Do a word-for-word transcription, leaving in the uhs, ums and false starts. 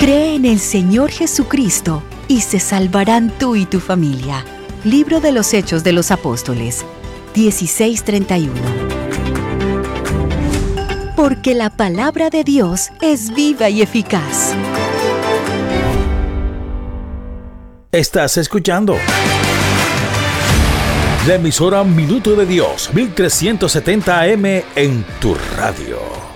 Cree en el Señor Jesucristo y se salvarán tú y tu familia. Libro de los Hechos de los Apóstoles, dieciséis treinta y uno. Porque la palabra de Dios es viva y eficaz. Estás escuchando la emisora Minuto de Dios, mil trescientos setenta A M en tu radio.